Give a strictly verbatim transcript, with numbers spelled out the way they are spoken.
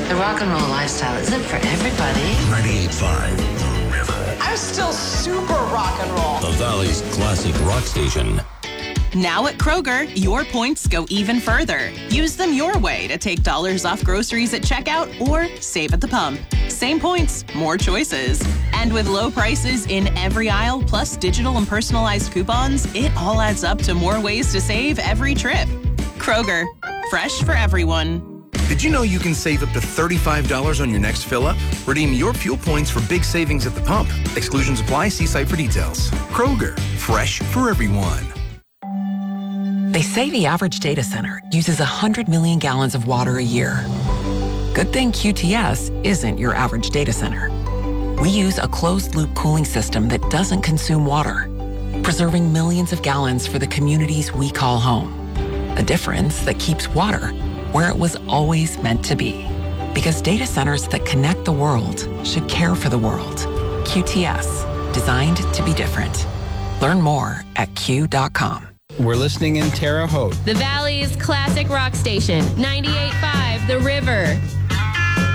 The rock and roll lifestyle isn't for everybody. ninety-eight point five The River. I'm still super rock and roll. The Valley's classic rock station. Now at Kroger, your points go even further. Use them your way to take dollars off groceries at checkout or save at the pump. Same points, more choices. And with low prices in every aisle, plus digital and personalized coupons, it all adds up to more ways to save every trip. Kroger, fresh for everyone. Did you know you can save up to thirty-five dollars on your next fill-up? Redeem your fuel points for big savings at the pump. Exclusions apply. See site for details. Kroger, fresh for everyone. They say the average data center uses one hundred million gallons of water a year. Good thing Q T S isn't your average data center. We use a closed-loop cooling system that doesn't consume water, preserving millions of gallons for the communities we call home. A difference that keeps water where it was always meant to be. Because data centers that connect the world should care for the world. Q T S, designed to be different. Learn more at Q dot com. We're listening in Terre Haute. The Valley's classic rock station, ninety-eight point five The River.